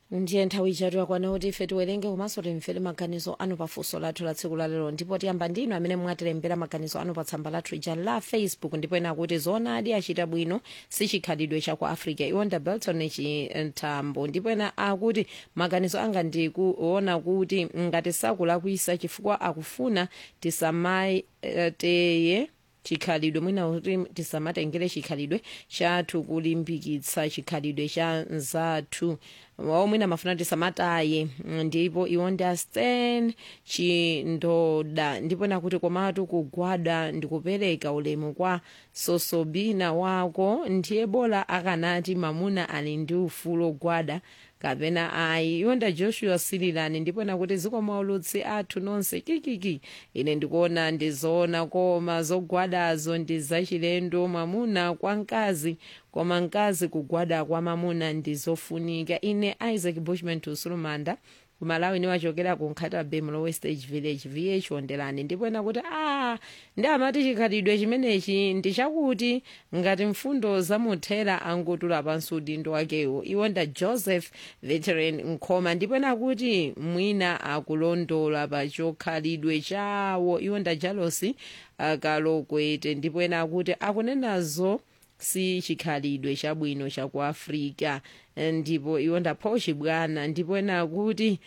ndiye nthawi ijatu yakwana kuti ife tiwerenge komanso timvere maganizo anu pafunso lathu la tsiku lalero, ndipo tiyamba ndinu amene mwatilembera maganizo anu pa tsamba lathu ija la Facebook. ndipo ena kuti zoonadi achita bwino sichikhalidwe cha ku Africa iwonda Belton Chithambo. ndipo ena akuti maganizo anga ndikuona kuti ngati sakulakwisa chifukwa akufuna tisamateye chikhalidwe mwina kuti tisamatengere chikhalidwe chathu kulimbikitsa chikhalidwe cha nzathu mwina mafuna tisamataye. ndipo iwo ndi Stan Chindoda. ndipo nakuti komatu kugwada ndikupereka ulemu kwa sosobina wako, ndiye bola akanati mamuna ali ndi ufulu ogwada kapena ayi. iwonda Joshua Sililani. ndipo nakuti zikomo ulutsi athu nonse kikiki, ine ndikuona ndizoona koma zogwadazo ndi zachilendo mamuna kwa mkazi, koma mkazi kugwada kwa mamuna ndizofunika. ine Isaac Bushman Tusulumanda kumalawi niwachokera ku Nkhatabe Mlowe Westage Village VH Wondelani. ndipo ena kuti ndi amati chikhalidwe chimenechi ndi chakuti ngati mfundo zamuthera angotula pansi udindo wakewo. iwonda Joseph Veteran Nkhoma. ndipo ena kuti mwina akulondola pa chikhalidwe chawo. iwonda Jalosi Kalokwete. ndipo ena kuti akunenazo si chikhalidwe chabwino cha ku Africa. ndipo iwonda Paul Chibwana. ndipo ena kuti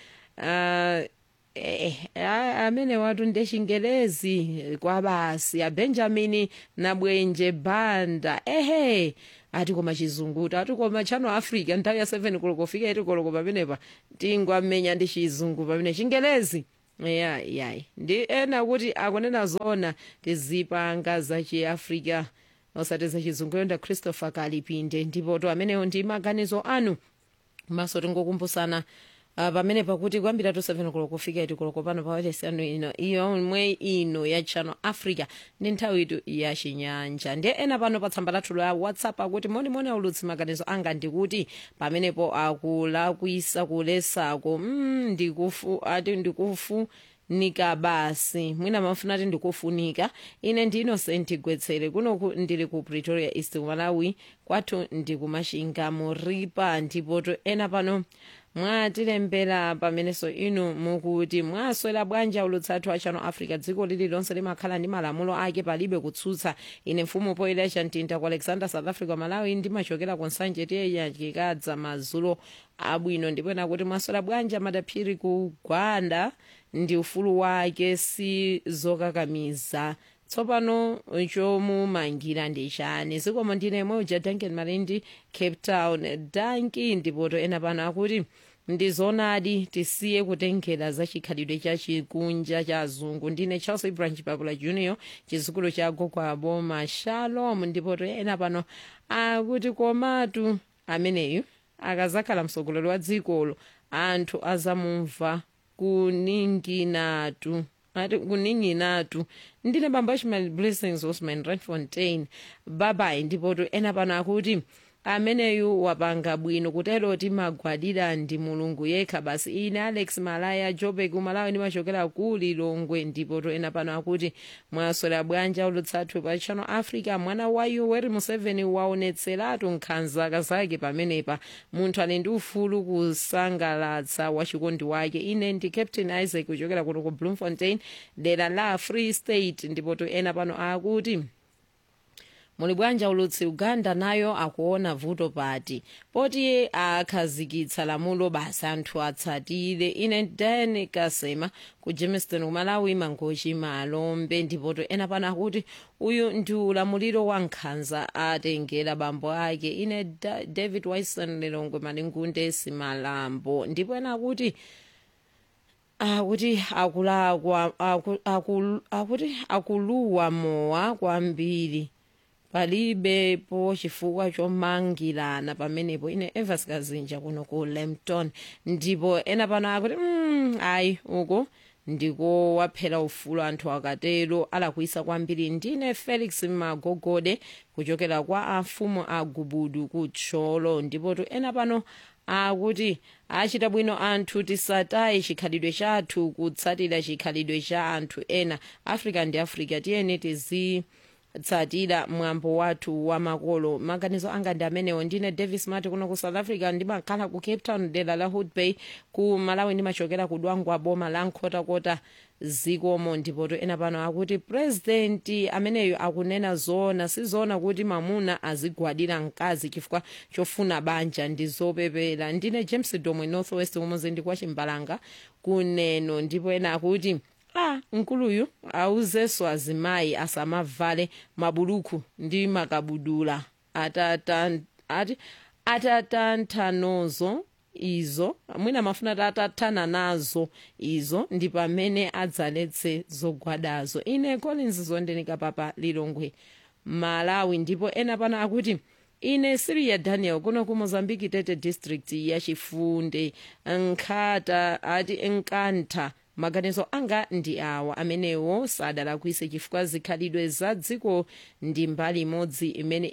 amene watu ndi Chingelezi kwa basi a Benjamin na Bwenje Banda ati koma chizunguta ati koma chano Africa nthawi ya 7 koloko fika iti koloko pamenepa tingwa mmenya ndi chizungu pamene Chingelezi ndi ena kuti akunena zona tizipanga za chi Africa osati za chizungu. yonda Christopher Kalipinde. ndipo to amenewo ndi maganizo anu maso tingokumbusana pamene pakuti kwambira to 7 koloko fika iti koloko pano pa wireless anu ino yomwe ino ya Channel Africa ndi nthawi itu ya chinyanja. ndiye ena pano pa tsamba lathu la WhatsApp akuti moni aulutsi maganizo anga ndikuti pamenepo akulakwisa kulesako ndikufu nika basi mwina mafuna ati ndikufunika. ine ndi Innocent Gwetsere kuno ndili ku Pretoria East Malawi, kwathu ndikumashinga muripa. ndipo to ena pano mwatilembera pamenenso inu mukuti mwaswera bwanji ulutsathu a Channel Africa, dziko lililonse limakhala ndi malamulo ake palibe kutsutsa. ine mfumu poyera chantinta ku Alexander South Africa Malawi ndimachokera ku Nsanje tiye chikadza madzulo abwino. ndipo nakuti mwaswera bwanji madaphiri kugwada ndi ufulu wake si zokakamiza, tsopano chomumangira ndi chani. zikomo ndine moja Duncan Malindi Cape Town Danki. ndipo to ena pano akuti ndizonadi tisiye kutengera za chikhalidwe cha chikunja cha azungu. ndine Charles Ibrahim Chipapula Junior chizukulu cha gogo aboma Shalom. ndipo to ena pano akuti komatu ameneyu akazakhala mtsogoleri wa dzikolo anthu azamumva kuninginatu. ndine bamba Ishmael Blessings Osman Randfontein babai. ndipo to ena pano akuti ameneyu wapanga bwino kutero timagwadira ndi mulungu yekha basi. ine Alex Malaya Jobek Malawi ndimachokera ku Lilongwe. ndipo to ena pano akuti mwaswera bwanja ulutsathu pa Channel Africa, mwana wa Yoweri Museveni waonetseratu nkhanza zake pamenepa, munthu ali ndi ufulu kusangalatsa wachikondi wake. ine ndi Captain Isaac kuchokera kuno ku Bloemfontein dera la Free State. ndipo to ena pano akuti muli bwanja ulutsi Uganda nayo akuona vuto pati poti akhazikitsa lamulo basi anthu atsatire. ine Dan Kasema ku Jamestown Malawi Mangochi Malombe. ndipo to ena pano akuti uyu ndi ulamuliro wa nkhanza atengera bambo ake. ine David Wyson Lilongwe Malingunde Simalambo. ndipo ena akuti akuluwa mowa kwambiri palibepo chifukwa chomangirana pamenepo. ine Evans Kazinja kuno ku Lempton. ndipo ena pano akuti ayi uko ndiko waphera ufulu anthu akatero alakwisa kwambiri. ndine Felix Magogode kuchokera kwa amfumu agubudu kutcholo. ndipo to ena pano akuti achita bwino anthu tisataye chikhalidwe chathu kutsatira chikhalidwe cha anthu ena. Africa ndi Africa, tiyeni tsatira mwambo wathu wa makolo. Maganizo anga ndi amenewo. Ndine Davis Mati kuno ku South Africa, ndimakhala ku Cape Town dera la Hood Bay. Ku Malawi ndimachokera ku Dwangwa boma la Nkhotakota zikomo. Ndipoto ena pano akuti president ameneyo akunena zoona, sizoona kuti mamuna azigwadira mkazi chifukwa chofuna banja ndizopepera. Ndine James Domwe Northwest umuzi ndi kwa Chimbalanga kuneno. Ndipo ena akuti nkuluyu auzeso azimayi asamavale mabuluku ndi makabudula atatanthanozo izo mwina mafuna tatatana nazo izo ndi pamene adzaletse zogwadazo. Ine Collins Zondenika Papa Lilongwe Malawi. Ndipo ena pano akuti ine Siria Daniel kuno ku Mozambique Tete district ya Chifunde Nkhata ati Nkantha. Maganizo anga ndi awa, amenewo sadalakwise chifukwa zikhalidwe za dziko ndi mbali imodzi imene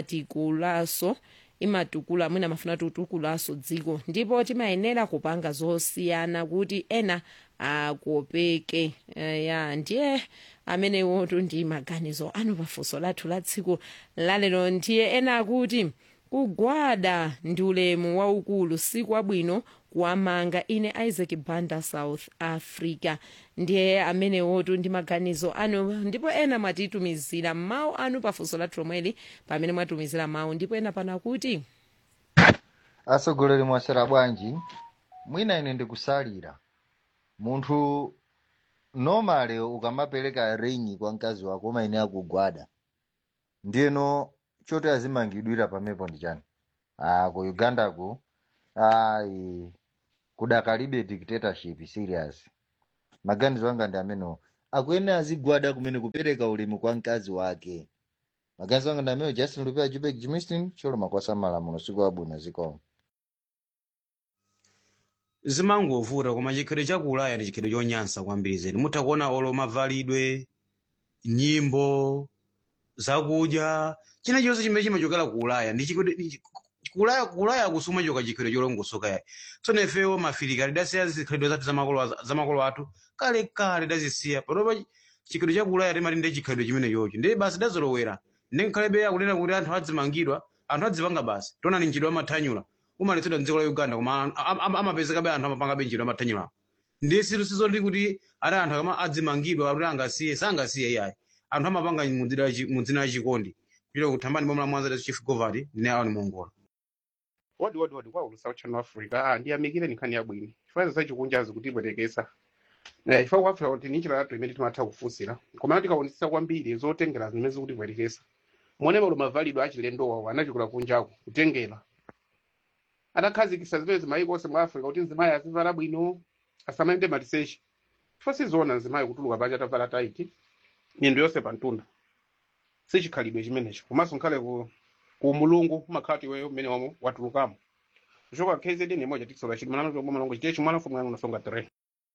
imatukula mwina mafuna tutukulaso dziko, ndipo timayenera kupanga zosiyana kuti ena akopeke. Ndiye amenewotu ndi maganizo anu pafunso lathu la tsiku lalero. Ndiye ena akuti kugwada ndi ulemu waukulu sikwabwino kuwamanga. Ine Isaac Banda South Africa. Ndiye amenewotu ndi maganizo anu, ndipo ena mwatitumizira mawu anu pafunso lathu lomweli pamene mwatumizira mawu. Ndipo ena pano akuti asogoleri mwasera bwanji, mwina ine ndikusalira munthu normally ukamapereka ringi kwa mkazi wako maine akugwada ndiyeno choto azimangidwira pamepo ndi chani. Ku Ugandako kudakalibe dictatorship serious. Maganizo anga ndi ameno akuene azigwada kumene kupereka ulemu kwa mkazi wake. Maganizo anga ndi ameno. Justin Lupea Jubek Jimistin cholo makwasa malamulo siku abuna ziko zimangovuta koma chikhalidwe cha ku Ulaya ndi chikhalidwe chonyansa kwambiri zedi. Mutakuona olo mavalidwe, nyimbo, zakudya, china chonse chimene chimachokera ku Ulaya ndi chikhalidwe ku Ulaya kusuma choka chikhalidwe cholongosoka yayi. Tsono ifewo mafirika tidasiya zikhalidwe zathu zamakolo athu kale tidazisiya. Panopa chikhalidwe cha ku Ulaya timati ndi chikhalidwe chimene chocho ndi basi dazolowera. Ndi nkhalebe akunena kuti anthu adzimangidwa, anthu adzipanga basi. Tona ni njidwa amathanyula umaletsedwa mdziko la Uganda koma amapezekabe anthu amapanga benjiro amathanyula. Ndi sizo ndi kuti ati anthu kama adzimangidwa kuti angasiye sangasiye yayi. Anthu amapanga mudzina la chikondi kuchita kuthambani bomwe la Mwanza Chief Governor ndi awo ni mongola. Wadi kwa ulusa Channel Africa ndi amikire nikhani yabwino. Chifukwa za chikunjazi kuti bwerekesa. Chifukwa kwa Africa kuti nichira lathu imene timatha kufusira. Koma tikaonetsa kwambiri zotengera zimene kuti bwerekesa. Muone malo mavalidwe achilendo wawo anachikula kunjako kutengera. Adakhazikisa zimene zimayi konse mu Africa kuti nzimayi azivala bwino asamayende maliseche. Chifukwa sizona nzimayi kutuluka panja atavala taiti nyendo yonse pantunda. Sichikhalidwe chimenecho. Komanso nkhale ku mulungu umakhati weyo mmene wamo watulukamo. Kuchoka KZN ni moja tikisola chidi manano chombo malongo chitechi mwana fumu yangu nasonga tere.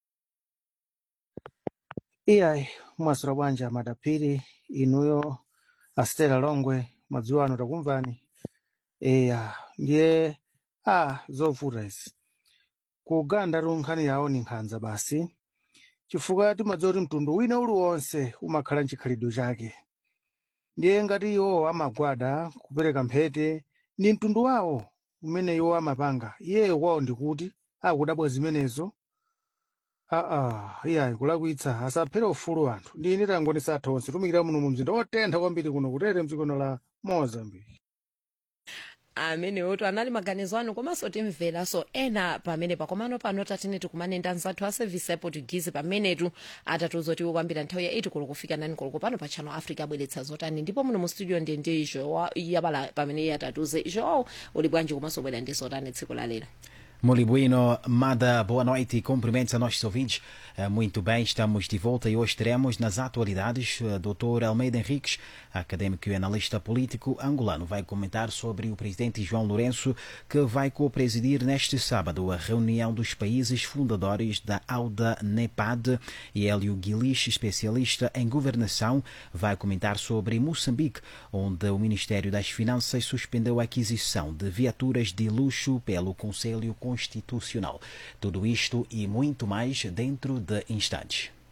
Iya mwasura bwanja madapiri inuyo Astera Longwe madziwa ano takumvani. Ndiye zovuta izi. Ku Uganda runkhani yawo ni nkhanza basi. Chifukwa timadziwa kuti mtundu wina uliwonse umakhala nchikhalidwe chake. Ndiye ngati iwo amagwada kupereka mphete ni mtundu wawo umene iwo amapanga. Iye wawo ndikuti akudabwa zimenezo. Iya kulakwitsa asaphera ufulu anthu. Ndi ine tangonesa athonse tumikira muno mu mzinda otentha kwambiri kuno kutere mdzikono la Mozambique. Amenewotu anali maganizo anu komanso timveraso ena pamene pakomano pano tatine tikumanenda nzathu a service ya Portuguese pamenetu atatuzotiwo kwambira nthawi ya 8 koloko kufika 9 koloko pano pa Channel Africa abweretsa zotani ndipo muno mu studio ndi ijo yabala pamene yatatuze ijo uli bwanji komanso bwera ndi zotani tsiku la lero. Muito bueno, Mada, boa noite e cumprimentos a nossos ouvintes. Muito bem, estamos de volta e hoje teremos nas atualidades Dr. Almeida Henriques, académico e analista político angolano, vai comentar sobre o presidente João Lourenço, que vai co-presidir neste sábado a reunião dos países fundadores da AUDA-NEPAD, e Hélio Guilis, especialista em governação, vai comentar sobre Moçambique, onde o Ministério das Finanças suspendeu a aquisição de viaturas de luxo pelo Conselho Constitucional. Tudo isto e muito mais dentro de instantes.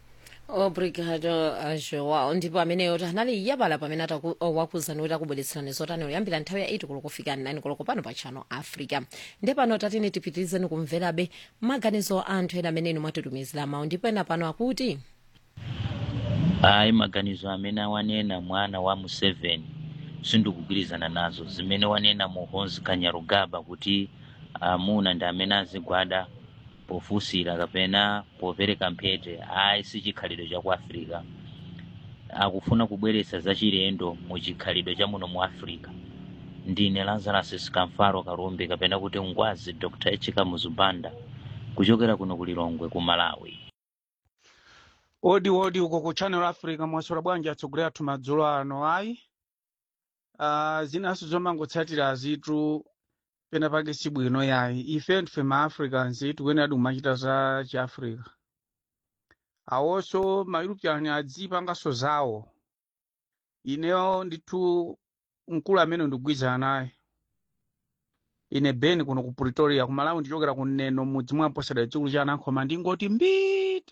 obrigado joao ndipo ameneyo anali yabala pamene wakuwuzani kuti akubweretserani zotani kuyambira nthawi ya 8 koloko kufika 9 koloko pano pa Channel Africa. Ndi pano tatine tipitirizeni kumverabe maganizo a anthu ena amene inu mwatitumizira mawu, ndipo ena pano akuti ayi maganizo amene awanena mwana wa Museveni sindikugwirizana nazo. Zimene wanena Muhoozi Kainerugaba kuti amuna ndi amene azigwada pofusira kapena popereka mphete, ayi si chikhalidwe cha ku Africa. Akufuna kubweretsa zachilendo mu chikhalidwe cha muno mu Africa. Ndine Lazarus Sikamfaro Karumbi kapena kuti Ngwazi Dr. Echika Muzubanda kuchokera kuno ku Lilongwe ku Malawi. Odi uko ku Channel Africa mwasora bwanji atsogolera athu madzulo ano ayi. Zinaso zomangotsatira azitu pena pake sibwino yayi. Ife ndife ma Africans tikuyenera kumachita za chi Africa. Awonso ma European adzipangaso zawo. Ineyo ndithu mkulu amene ndigwirizana naye. Ine Ben kuno ku Pretoria ku Malawi ndichokera ku Neno mudzi mwa Posada chikulu cha Anankhoma ndingoti mbita.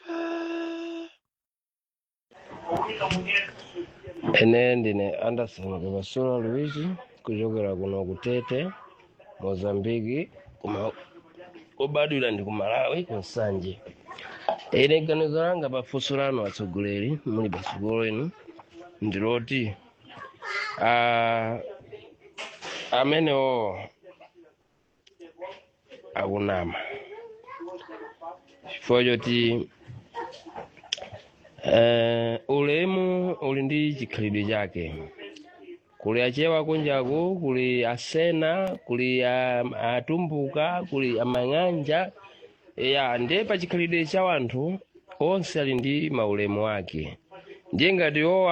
Ene ndine Anderson Kabasula Luigi kuchokera kuno kutete Mozambiki kubadwira ndi ku Malawi ku Nsanje. Ine ganizo langa pafunso lanu atsogoleri muli patsogolo inu ndiloti amenewo akunama chifukwa choti ulemu uli ndi chikhalidwe chake. Kuli achewa kunjaku, kuli asena, kuli atumbuka, kuli amang'anja. Ndiye pa chikhalidwe cha wanthu onse ali ndi maulemu ake. Ndiye ngati